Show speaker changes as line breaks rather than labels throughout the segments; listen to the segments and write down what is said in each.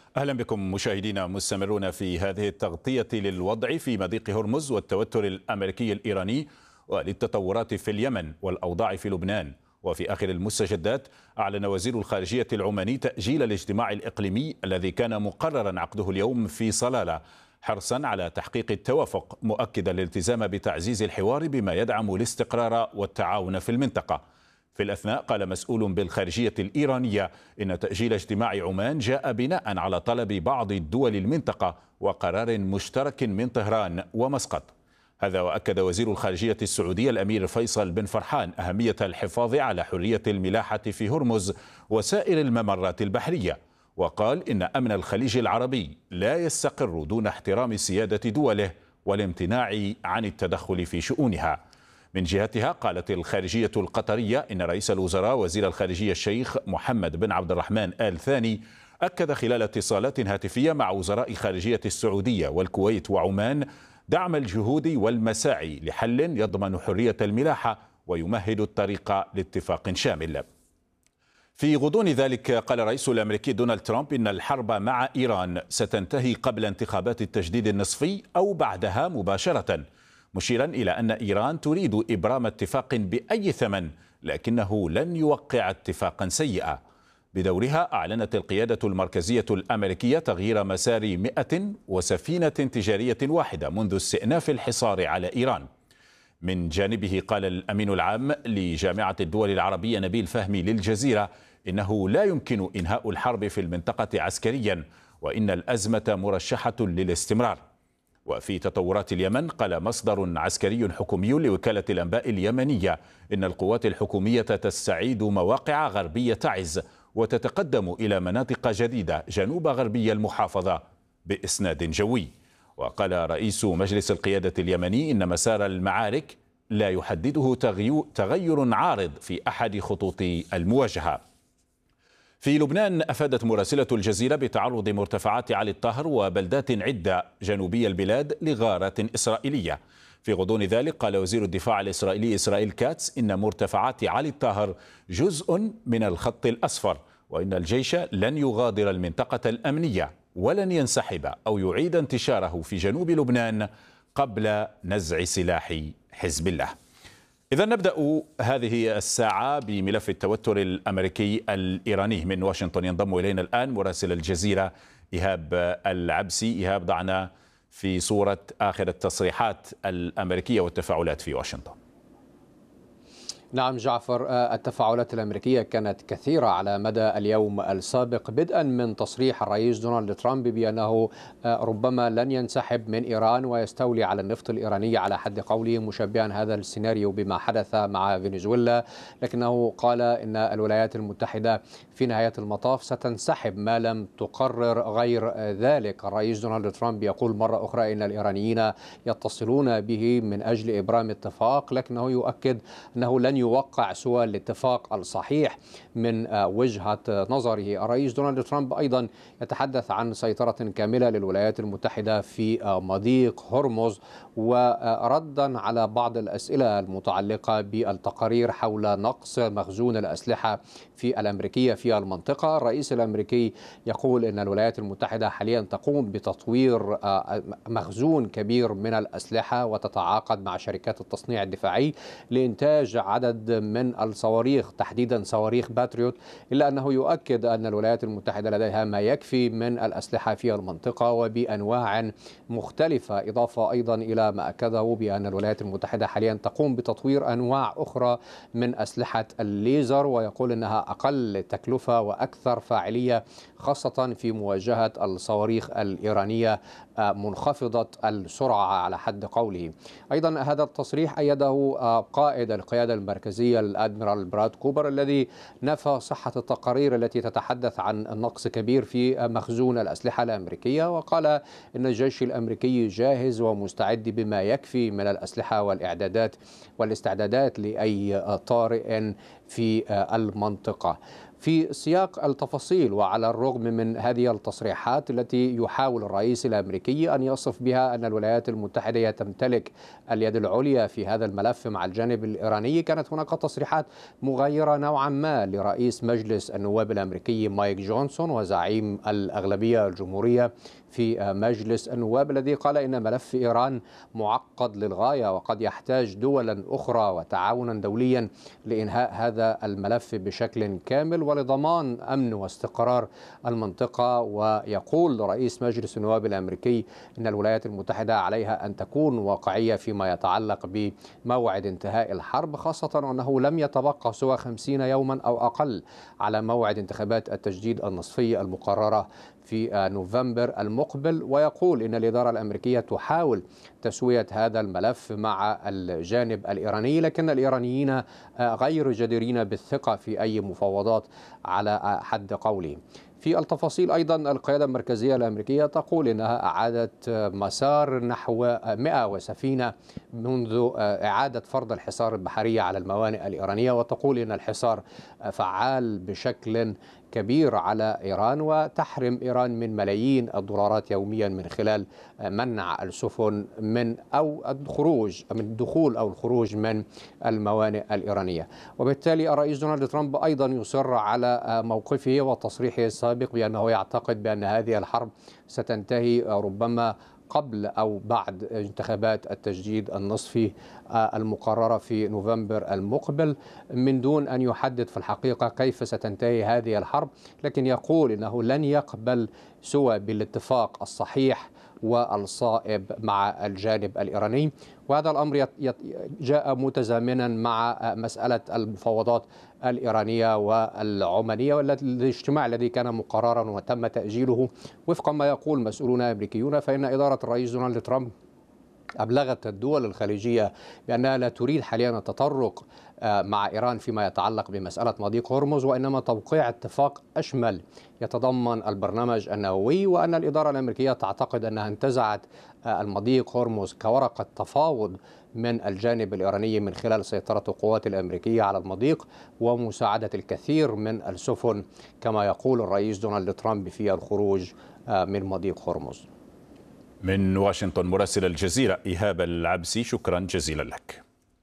أهلا بكم مشاهدينا، مستمرون في هذه التغطية للوضع في مضيق هرمز والتوتر الأمريكي الإيراني وللتطورات في اليمن والأوضاع في لبنان. وفي آخر المستجدات أعلن وزير الخارجية العماني تأجيل الاجتماع الإقليمي الذي كان مقررا عقده اليوم في صلالة حرصا على تحقيق التوافق، مؤكدا الالتزام بتعزيز الحوار بما يدعم الاستقرار والتعاون في المنطقة. في الأثناء قال مسؤول بالخارجية الإيرانية إن تأجيل اجتماع عمان جاء بناء على طلب بعض الدول المنطقة وقرار مشترك من طهران ومسقط. هذا وأكد وزير الخارجية السعودية الأمير فيصل بن فرحان أهمية الحفاظ على حرية الملاحة في هرمز وسائر الممرات البحرية، وقال إن أمن الخليج العربي لا يستقر دون احترام سيادة دوله والامتناع عن التدخل في شؤونها. من جهتها قالت الخارجية القطرية إن رئيس الوزراء وزير الخارجية الشيخ محمد بن عبد الرحمن آل ثاني أكد خلال اتصالات هاتفية مع وزراء خارجية السعودية والكويت وعمان دعم الجهود والمساعي لحل يضمن حرية الملاحة ويمهد الطريق لاتفاق شامل. في غضون ذلك قال الرئيس الأمريكي دونالد ترامب إن الحرب مع إيران ستنتهي قبل انتخابات التجديد النصفي أو بعدها مباشرة، مشيرا إلى أن إيران تريد إبرام اتفاق بأي ثمن لكنه لن يوقع اتفاقا سيئا. بدورها أعلنت القيادة المركزية الأمريكية تغيير مسار 100 وسفينة تجارية واحدة منذ استئناف الحصار على إيران. من جانبه قال الأمين العام لجامعة الدول العربية نبيل فهمي للجزيرة إنه لا يمكن إنهاء الحرب في المنطقة عسكريا وإن الأزمة مرشحة للاستمرار. وفي تطورات اليمن قال مصدر عسكري حكومي لوكالة الأنباء اليمنية إن القوات الحكومية تستعيد مواقع غربية تعز وتتقدم إلى مناطق جديدة جنوب غربي المحافظة بإسناد جوي. وقال رئيس مجلس القيادة اليمني إن مسار المعارك لا يحدده تغير عارض في أحد خطوط المواجهة. في لبنان أفادت مراسلة الجزيرة بتعرض مرتفعات علي الطاهر وبلدات عدة جنوبي البلاد لغارات إسرائيلية. في غضون ذلك قال وزير الدفاع الإسرائيلي إسرائيل كاتس إن مرتفعات علي الطاهر جزء من الخط الأصفر وإن الجيش لن يغادر المنطقة الأمنية ولن ينسحب أو يعيد انتشاره في جنوب لبنان قبل نزع سلاح حزب الله. إذا نبدأ هذه الساعة بملف التوتر الأمريكي الإيراني. من واشنطن ينضم إلينا الآن مراسل الجزيرة إيهاب العبسي. إيهاب، ضعنا في صورة آخر التصريحات الأمريكية والتفاعلات في واشنطن.
نعم جعفر، التفاعلات الأمريكية كانت كثيرة على مدى اليوم السابق، بدءا من تصريح الرئيس دونالد ترامب بأنه ربما لن ينسحب من إيران ويستولي على النفط الإيراني على حد قوله، مشبها هذا السيناريو بما حدث مع فنزويلا، لكنه قال إن الولايات المتحدة في نهاية المطاف ستنسحب ما لم تقرر غير ذلك. الرئيس دونالد ترامب يقول مرة أخرى إن الإيرانيين يتصلون به من أجل إبرام اتفاق، لكنه يؤكد أنه لن يوقع سوى الاتفاق الصحيح من وجهة نظره. الرئيس دونالد ترامب أيضا يتحدث عن سيطرة كاملة للولايات المتحدة في مضيق هرمز، وردا على بعض الأسئلة المتعلقة بالتقارير حول نقص مخزون الأسلحة في الأمريكية في المنطقة. الرئيس الأمريكي يقول أن الولايات المتحدة حاليا تقوم بتطوير مخزون كبير من الأسلحة وتتعاقد مع شركات التصنيع الدفاعي لإنتاج عدد من الصواريخ، تحديدا صواريخ باتريوت، إلا أنه يؤكد أن الولايات المتحدة لديها ما يكفي من الأسلحة في المنطقة وبأنواع مختلفة، إضافة أيضا إلى ما أكده بأن الولايات المتحدة حاليا تقوم بتطوير أنواع أخرى من أسلحة الليزر، ويقول أنها أقل تكلفة وأكثر فاعلية خاصة في مواجهة الصواريخ الإيرانية منخفضة السرعة على حد قوله. أيضا هذا التصريح أيده قائد القيادة المركزية الأدميرال براد كوبر الذي نفى صحة التقارير التي تتحدث عن نقص كبير في مخزون الأسلحة الأمريكية، وقال إن الجيش الأمريكي جاهز ومستعد بما يكفي من الأسلحة والاستعدادات لأي طارئ في المنطقة. في سياق التفاصيل وعلى الرغم من هذه التصريحات التي يحاول الرئيس الأمريكي أن يصف بها أن الولايات المتحدة تمتلك اليد العليا في هذا الملف مع الجانب الإيراني، كانت هناك تصريحات مغايرة نوعا ما لرئيس مجلس النواب الأمريكي مايك جونسون وزعيم الأغلبية الجمهورية في مجلس النواب، الذي قال إن ملف إيران معقد للغاية وقد يحتاج دولا أخرى وتعاونا دوليا لإنهاء هذا الملف بشكل كامل ولضمان أمن واستقرار المنطقة. ويقول رئيس مجلس النواب الأمريكي إن الولايات المتحدة عليها أن تكون واقعية فيما يتعلق بموعد انتهاء الحرب، خاصة أنه لم يتبقى سوى 50 يوما أو أقل على موعد انتخابات التجديد النصفي المقررة في نوفمبر المقبل. ويقول إن الإدارة الأمريكية تحاول تسوية هذا الملف مع الجانب الإيراني، لكن الإيرانيين غير جديرين بالثقة في أي مفاوضات على حد قوله. في التفاصيل أيضا القيادة المركزية الأمريكية تقول إنها أعادت مسار نحو 100 سفينة منذ إعادة فرض الحصار البحري على الموانئ الإيرانية، وتقول إن الحصار فعال بشكل كبير على إيران وتحرم إيران من ملايين الدولارات يوميا من خلال منع السفن من الدخول أو الخروج من الموانئ الإيرانية. وبالتالي الرئيس دونالد ترامب أيضا يصر على موقفه وتصريحه السابق بأنه يعتقد بأن هذه الحرب ستنتهي ربما قبل أو بعد انتخابات التجديد النصفي المقررة في نوفمبر المقبل، من دون أن يحدد في الحقيقة كيف ستنتهي هذه الحرب، لكن يقول إنه لن يقبل سوى بالاتفاق الصحيح والصائب مع الجانب الإيراني. وهذا الأمر جاء متزامنا مع مسألة المفاوضات الإيرانية والعمانية والاجتماع الذي كان مقررا وتم تأجيله. وفق ما يقول مسؤولون أمريكيون فإن إدارة الرئيس دونالد ترامب أبلغت الدول الخليجية بأنها لا تريد حاليا التطرق مع إيران فيما يتعلق بمسألة مضيق هرمز، وإنما توقيع اتفاق أشمل يتضمن البرنامج النووي، وأن الإدارة الأمريكية تعتقد أنها انتزعت المضيق هرمز كورقة تفاوض من الجانب الإيراني من خلال سيطرة القوات الأمريكية على المضيق ومساعدة الكثير من السفن كما يقول الرئيس دونالد ترامب في الخروج من مضيق هرمز.
من واشنطن مراسل الجزيرة إيهاب العبسي، شكرا جزيلا لك.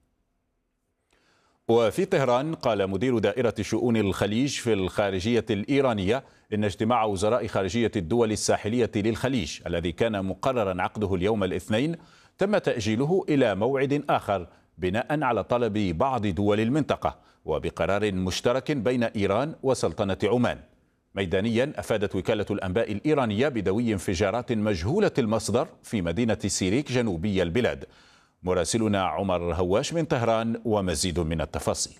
وفي طهران قال مدير دائرة شؤون الخليج في الخارجية الإيرانية إن اجتماع وزراء خارجية الدول الساحلية للخليج الذي كان مقررا عقده اليوم الاثنين تم تأجيله إلى موعد آخر بناء على طلب بعض دول المنطقة وبقرار مشترك بين إيران وسلطنة عمان. ميدانيا أفادت وكالة الأنباء الإيرانية بدوي انفجارات مجهولة المصدر في مدينة سيريك جنوبي البلاد. مراسلنا عمر هواش من طهران ومزيد من التفاصيل.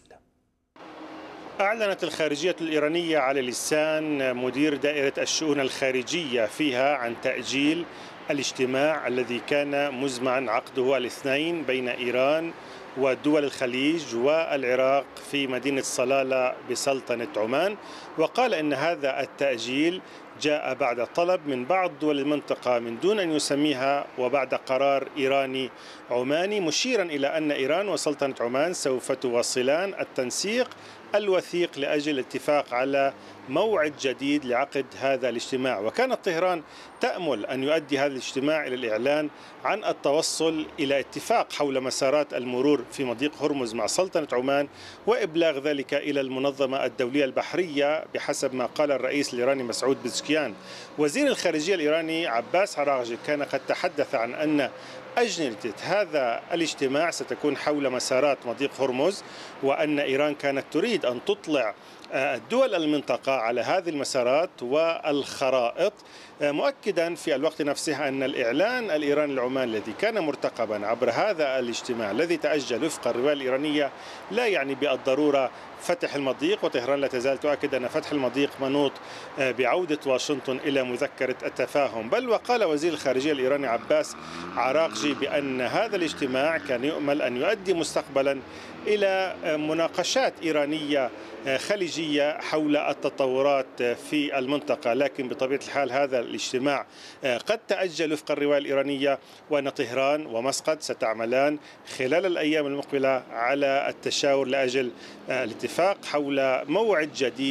أعلنت الخارجية الإيرانية على لسان مدير دائرة الشؤون الخارجية فيها عن تأجيل الاجتماع الذي كان مزمعا عقده الاثنين بين إيران ودول الخليج والعراق في مدينة صلالة بسلطنة عمان، وقال إن هذا التأجيل جاء بعد طلب من بعض دول المنطقة من دون أن يسميها وبعد قرار إيراني عماني، مشيرا إلى أن إيران وسلطنة عمان سوف تواصلان التنسيق الوثيق لأجل الاتفاق على موعد جديد لعقد هذا الاجتماع. وكانت طهران تأمل أن يؤدي هذا الاجتماع إلى الإعلان عن التوصل إلى اتفاق حول مسارات المرور في مضيق هرمز مع سلطنة عمان وإبلاغ ذلك إلى المنظمة الدولية البحرية بحسب ما قال الرئيس الإيراني مسعود بزشكيان. وزير الخارجية الإيراني عباس عراغجي كان قد تحدث عن أن أجندة هذا الاجتماع ستكون حول مسارات مضيق هرمز، وأن إيران كانت تريد أن تطلع الدول المنطقة على هذه المسارات والخرائط، مؤكدا في الوقت نفسه أن الإعلان الإيراني العماني الذي كان مرتقبا عبر هذا الاجتماع الذي تأجل وفق الرواية الإيرانية لا يعني بالضرورة فتح المضيق، وطهران لا تزال تؤكد أن فتح المضيق منوط بعودة واشنطن إلى مذكرة التفاهم. بل وقال وزير الخارجية الإيراني عباس عراغجي بأن هذا الاجتماع كان يؤمل أن يؤدي مستقبلا إلى مناقشات إيرانية خليجية حول التطورات في المنطقة، لكن بطبيعة الحال هذا الاجتماع قد تأجل وفق الرواية الإيرانية، وأن طهران ومسقط ستعملان خلال الأيام المقبلة على التشاور لأجل الاتفاق حول موعد جديد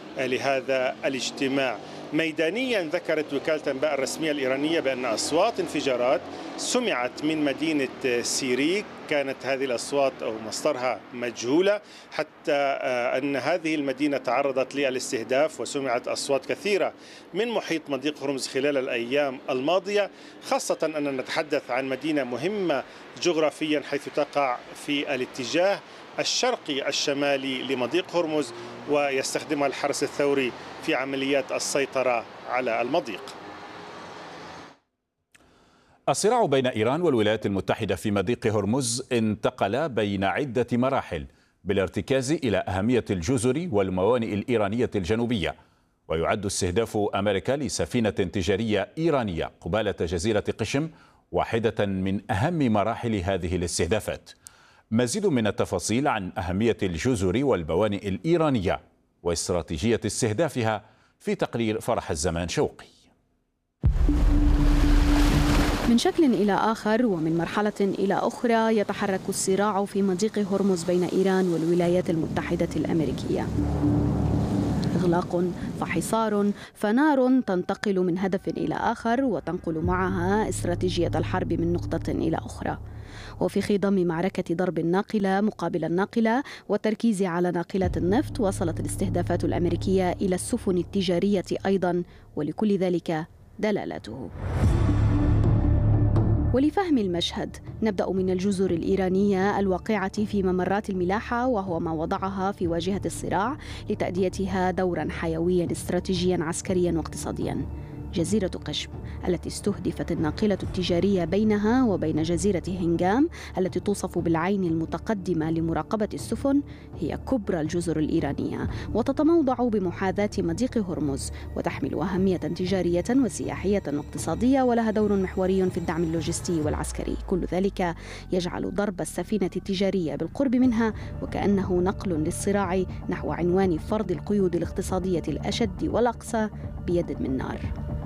لهذا الاجتماع. ميدانيا ذكرت وكالة أنباء الرسمية الإيرانية بأن أصوات انفجارات سمعت من مدينة سيريك، كانت هذه الأصوات أو مصدرها مجهولة، حتى أن هذه المدينة تعرضت للاستهداف وسمعت أصوات كثيرة من محيط مضيق هرمز خلال الأيام الماضية، خاصة أننا نتحدث عن مدينة مهمة جغرافيا حيث تقع في الاتجاه الشرقي الشمالي لمضيق هرمز، ويستخدمها الحرس الثوري في عمليات السيطرة على المضيق.
الصراع بين إيران والولايات المتحدة في مضيق هرمز انتقل بين عدة مراحل بالارتكاز إلى أهمية الجزر والموانئ الإيرانية الجنوبية، ويعد استهداف أمريكا لسفينة تجارية إيرانية قبالة جزيرة قشم واحدة من أهم مراحل هذه الاستهدافات. مزيد من التفاصيل عن أهمية الجزر والموانئ الإيرانية واستراتيجية استهدافها في تقرير فرح الزمان شوقي.
من شكل إلى آخر ومن مرحلة إلى أخرى يتحرك الصراع في مضيق هرمز بين إيران والولايات المتحدة الأمريكية. إغلاق فحصار فنار تنتقل من هدف إلى آخر وتنقل معها استراتيجية الحرب من نقطة إلى أخرى. وفي خضم معركة ضرب الناقلة مقابل الناقلة والتركيز على ناقلة النفط، وصلت الاستهدافات الأمريكية إلى السفن التجارية أيضا، ولكل ذلك دلالاته. ولفهم المشهد نبدأ من الجزر الإيرانية الواقعة في ممرات الملاحة، وهو ما وضعها في واجهة الصراع لتأديتها دورا حيويا استراتيجيا عسكريا واقتصاديا. جزيرة قشم التي استهدفت الناقلة التجارية بينها وبين جزيرة هنغام التي توصف بالعين المتقدمة لمراقبة السفن هي كبرى الجزر الإيرانية، وتتموضع بمحاذاة مضيق هرمز، وتحمل أهمية تجارية وسياحية واقتصادية، ولها دور محوري في الدعم اللوجستي والعسكري. كل ذلك يجعل ضرب السفينة التجارية بالقرب منها وكأنه نقل للصراع نحو عنوان فرض القيود الاقتصادية الأشد والأقصى بيد من نار.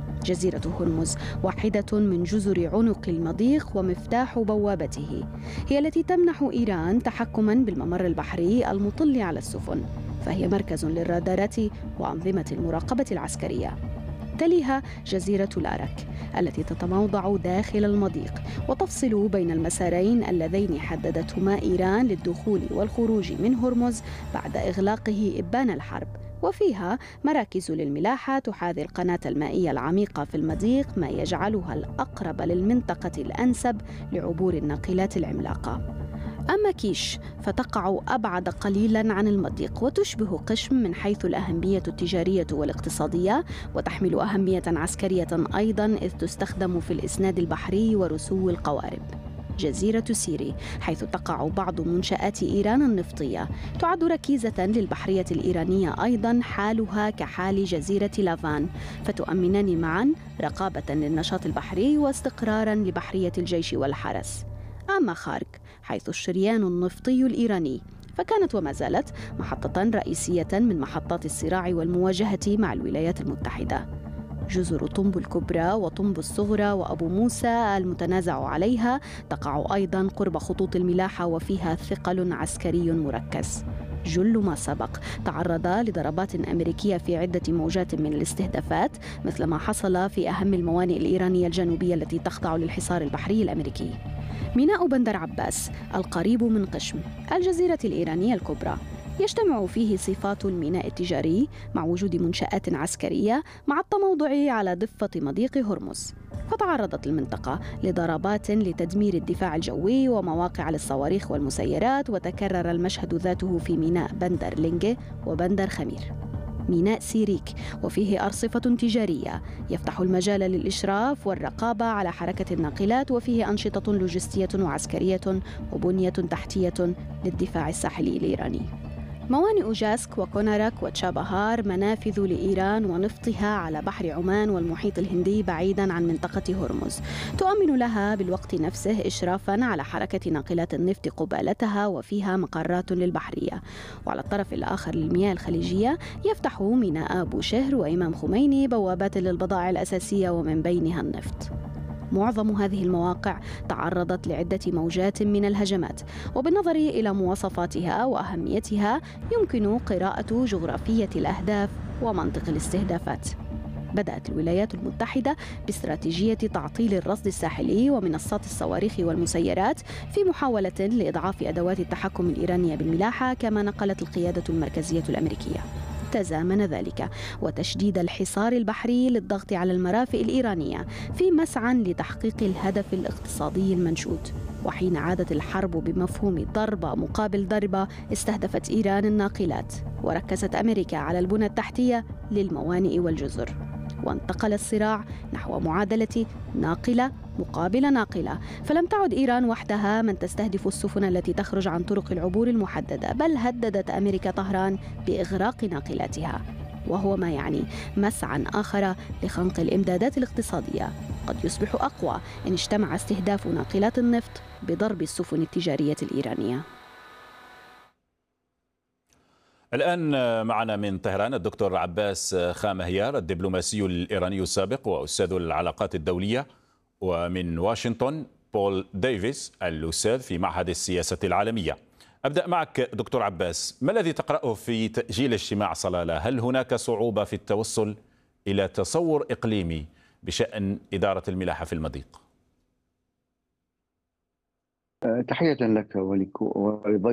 جزيرة هرمز واحدة من جزر عنق المضيق ومفتاح بوابته، هي التي تمنح إيران تحكماً بالممر البحري المطل على السفن، فهي مركز للرادارات وأنظمة المراقبة العسكرية. تليها جزيرة الأرك التي تتموضع داخل المضيق وتفصل بين المسارين اللذين حددتهما إيران للدخول والخروج من هرمز بعد إغلاقه إبان الحرب، وفيها مراكز للملاحة تحاذي القناة المائية العميقة في المضيق، ما يجعلها الأقرب للمنطقة الأنسب لعبور الناقلات العملاقة. أما كيش فتقع أبعد قليلاً عن المضيق وتشبه قشم من حيث الأهمية التجارية والاقتصادية، وتحمل أهمية عسكرية أيضاً إذ تستخدم في الإسناد البحري ورسو القوارب. جزيرة سيري حيث تقع بعض منشآت إيران النفطية تعد ركيزة للبحرية الإيرانية أيضاً، حالها كحال جزيرة لافان، فتؤمنان معاً رقابة للنشاط البحري واستقراراً لبحرية الجيش والحرس. أما خارك حيث الشريان النفطي الإيراني فكانت وما زالت محطة رئيسية من محطات الصراع والمواجهة مع الولايات المتحدة. جزر طنب الكبرى وطنب الصغرى وأبو موسى المتنازع عليها تقع أيضاً قرب خطوط الملاحة، وفيها ثقل عسكري مركز. جل ما سبق تعرض لضربات أمريكية في عدة موجات من الاستهدافات، مثل ما حصل في أهم الموانئ الإيرانية الجنوبية التي تخضع للحصار البحري الأمريكي. ميناء بندر عباس القريب من قشم الجزيرة الإيرانية الكبرى يجتمع فيه صفات الميناء التجاري مع وجود منشآت عسكرية مع التموضع على ضفة مضيق هرمز. فتعرضت المنطقة لضربات لتدمير الدفاع الجوي ومواقع للصواريخ والمسيرات، وتكرر المشهد ذاته في ميناء بندر لينجي وبندر خمير. ميناء سيريك وفيه أرصفة تجارية يفتح المجال للإشراف والرقابة على حركة الناقلات، وفيه أنشطة لوجستية وعسكرية وبنية تحتية للدفاع الساحلي الإيراني. موانئ جاسك وكونارك وتشابهار منافذ لإيران ونفطها على بحر عمان والمحيط الهندي بعيداً عن منطقة هرمز، تؤمن لها بالوقت نفسه إشرافاً على حركة ناقلات النفط قبالتها، وفيها مقرات للبحرية. وعلى الطرف الآخر للمياه الخليجية يفتح ميناء أبو شهر وإمام خميني بوابات للبضائع الأساسية ومن بينها النفط. معظم هذه المواقع تعرضت لعدة موجات من الهجمات، وبالنظر إلى مواصفاتها وأهميتها يمكن قراءة جغرافية الأهداف ومنطق الاستهدافات. بدأت الولايات المتحدة باستراتيجية تعطيل الرصد الساحلي ومنصات الصواريخ والمسيرات في محاولة لإضعاف أدوات التحكم الإيرانية بالملاحة، كما نقلت القيادة المركزية الأمريكية. تزامن ذلك وتشديد الحصار البحري للضغط على المرافئ الإيرانية في مسعى لتحقيق الهدف الاقتصادي المنشود. وحين عادت الحرب بمفهوم ضربة مقابل ضربة، استهدفت إيران الناقلات، وركزت أمريكا على البنى التحتية للموانئ والجزر. وانتقل الصراع نحو معادلة ناقلة مقابل ناقلة، فلم تعد إيران وحدها من تستهدف السفن التي تخرج عن طرق العبور المحددة، بل هددت أمريكا طهران بإغراق ناقلاتها، وهو ما يعني مسعى آخر لخنق الإمدادات الاقتصادية قد يصبح أقوى إن اجتمع استهداف ناقلات النفط بضرب السفن التجارية الإيرانية.
الآن معنا من طهران الدكتور عباس خامهيار الدبلوماسي الإيراني السابق وأستاذ العلاقات الدولية، ومن واشنطن بول ديفيس الأستاذ في معهد السياسة العالمية. أبدأ معك دكتور عباس، ما الذي تقرأه في تأجيل اجتماع صلالة؟ هل هناك صعوبة في التوصل إلى تصور إقليمي بشأن إدارة الملاحة في المضيق؟
تحية لك ولضيفك